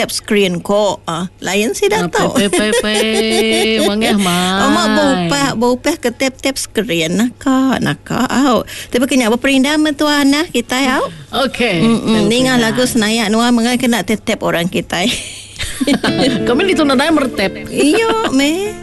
tap screen ko. Lain si dah tahu. Mangeh mai. Mak bopeh ke tap screen nak au. Tapi kena berperindam tuan kita au. Okey. Ningan lagu senayak nuan mengai kena tap orang kita. Kami itu nadai mertep. Iyo me.